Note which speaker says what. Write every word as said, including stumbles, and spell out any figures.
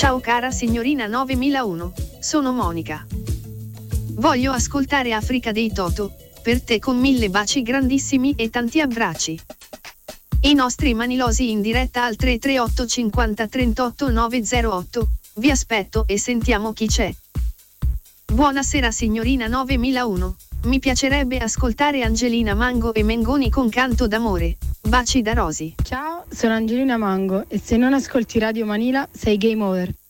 Speaker 1: Ciao cara signorina novemilauno, sono Monica. Voglio ascoltare Africa dei Toto, per te con mille baci grandissimi e tanti abbracci. I nostri manilosi in diretta al tre tre otto cinquanta trentotto novecentotto, vi aspetto e sentiamo chi c'è. Buonasera signorina novemilauno, mi piacerebbe ascoltare Angelina Mango e Mengoni con Canto d'amore, baci da Rosy.
Speaker 2: Ciao, sono Angelina Mango e se non ascolti Radio Manila sei game over.